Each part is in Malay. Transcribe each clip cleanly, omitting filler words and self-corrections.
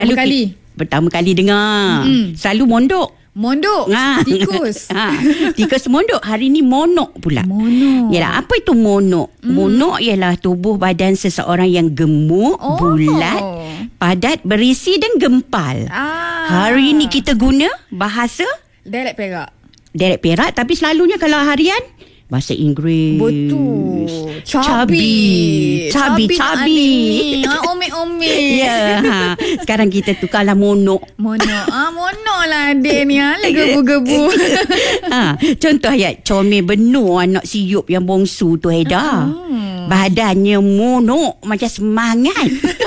Pertama kali dengar. Selalu mondok. Tikus. Tikus mondok. Hari ni monok pula. Yalah, apa itu monok? Monok ialah tubuh badan seseorang yang gemuk, bulat, padat, berisi dan gempal. Hari ni kita guna bahasa Derek Perak, tapi selalunya kalau harian bahasa Inggeris. Betul. Cabi. Ome. Ya. Sekarang kita tukarlah monok. Monok lah dia ni. Gebu-gebu. Contoh ayat comel benur anak siup yang bongsu tu Haida. Badannya monok macam semangat.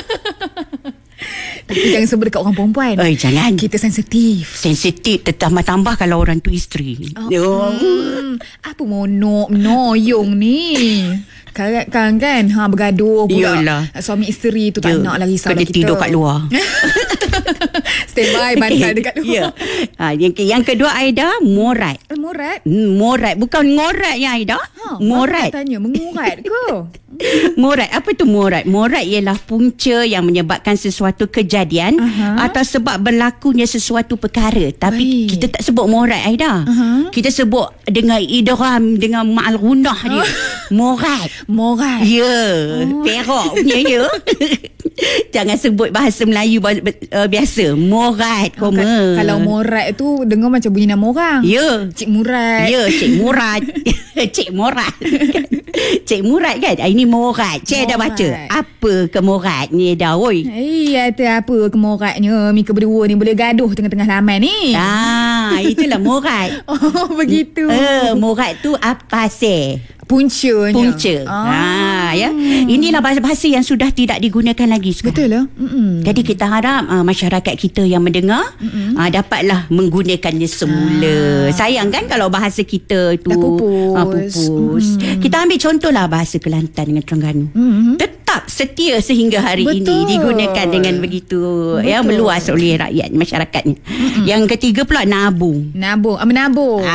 Tapi jangan sebut dekat orang perempuan. Jangan. Kita sensitif. Tambah kalau orang tu isteri. Apa monok noyong ni? Kan bergaduh pula. Yalah. Suami isteri tu tak nak lah risau kita. Kena tidur kat luar. Standby bantal dekat luar. Yang kedua Aida, morat. Morat bukan ngorat ya Aida. Morat. Tanya mengurat ke? Morat. Apa tu morat? Morat ialah punca yang menyebabkan sesuatu kejadian atau sebab berlakunya sesuatu perkara. Tapi kita tak sebut morat Aida. Kita sebut dengan idgham dengan ma'al gunah dia. Morat. Ya, Perak punya ya. Jangan sebut bahasa Melayu biasa. Morat koma. Kalau morat tu dengar macam bunyi nama orang. Ya. Cik Murat. Ya, Cik Murat. Cik Murat. Cik Murat kan? Ini morat. Cik dah baca. Apa kemorat ni dah oi? Apa kemoratnya? Mika berdua ni boleh gaduh tengah-tengah laman ni. Itulah morat. Begitu. Morat tu apa sih? Punca. Ya. Inilah bahasa-bahasa yang sudah tidak digunakan lagi sekarang. Betul lah. Jadi kita harap masyarakat kita yang mendengar dapatlah menggunakannya semula. Sayang kan kalau bahasa kita tu pupus. Kita ambil contohlah bahasa Kelantan dengan Terengganu. Tetap setia sehingga hari ini digunakan dengan begitu meluas oleh rakyat masyarakatnya. Yang ketiga pula nabung. Menabung.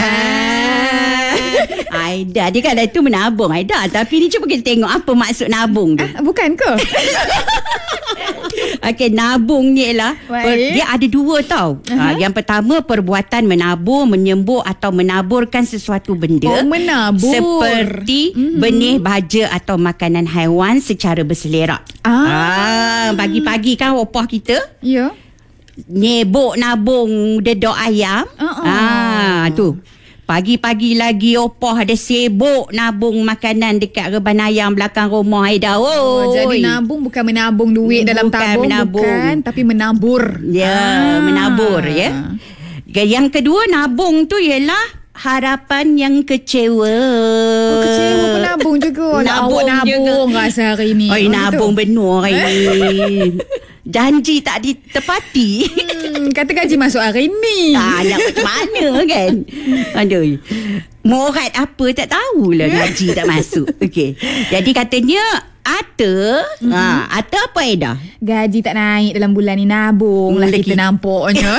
Aida dia kan itu menabung Aida, tapi ni cuba kita tengok apa maksud nabung tu. Bukan ke? Okey, nabung ni ialah dia ada dua tau. Yang pertama perbuatan menabur, menyembur atau menaburkan sesuatu benda. Menabur. Seperti benih baja atau makanan haiwan secara berselerak. Pagi-pagi kan opah kita. Ya. Nyebok nabung dedok ayam. Tu. Pagi-pagi lagi opah ada sibuk nabung makanan dekat reban ayam belakang rumah Aida. Jadi nabung bukan menabung duit dalam tabung, bukan, tapi menabur. Menabur ya. Yang kedua nabung tu ialah harapan yang kecewa. Kecewa pun nabung juga. Awak nabung rasa hari ni. Nabung benur hari ni. Janji tak ditepati. Kata gaji masuk hari ni. Nak macam mana kan? Aduh. Morat apa tak tahulah gaji tak masuk. Okey. Jadi katanya Ata apa Aida? Gaji tak naik dalam bulan ni, nabung lah kita nampaknya.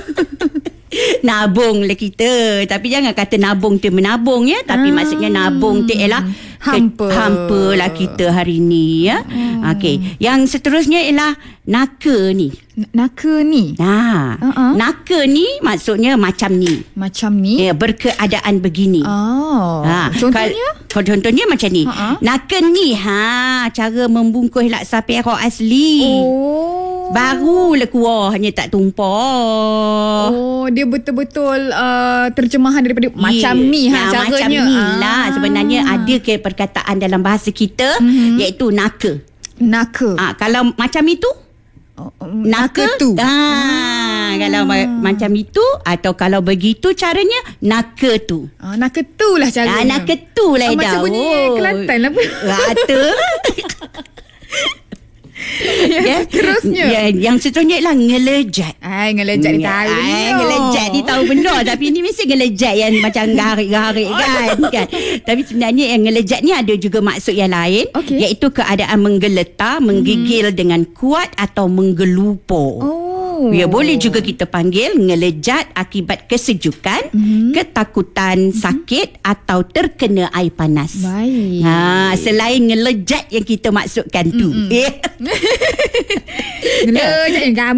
Nabung lah kita. Tapi jangan kata nabung tu menabung ya. Tapi maksudnya nabung tu ialah hampa lah kita hari ni ya. Okey. Yang seterusnya ialah naka ni. Naka ni? Naka ni maksudnya macam ni. Macam ni? Ya, berkeadaan begini. Contohnya? Contohnya macam ni. Naka ni cara membungkus laksa Perak asli. Barulah kuah, hanya tak tumpah. Dia betul-betul terjemahan daripada macam ni caranya. Macam ni lah. Sebenarnya ada ke perkataan dalam bahasa kita iaitu naka. Kalau macam itu naka tu. Kalau macam itu atau kalau begitu caranya naka tu. Naka tu lah caranya. Naka tu lah dah. Macam bunyi Kelantan lah pun. Rata. Terusnya yang seterusnya ialah ngelejat. Ngelejat ni tahu ni. Ngelejat ni tahu benar. Tapi ni mesti ngelejat yang macam garik-garik kan. Tapi sebenarnya yang ngelejat ni ada juga maksud yang lain, iaitu keadaan menggeletar, menggigil dengan kuat atau menggelupur. Boleh juga kita panggil ngelejat akibat kesejukan, ketakutan, sakit atau terkena air panas. Baik. Selain ngelejat yang kita maksudkan tu. Ngelejat yang kamu